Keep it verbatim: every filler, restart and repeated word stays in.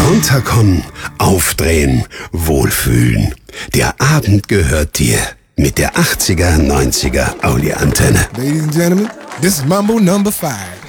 Runterkommen, aufdrehen, wohlfühlen. Der Abend gehört dir. Mit der achtziger, neunziger Audi Antenne. Ladies and gentlemen, this is Mambo number five.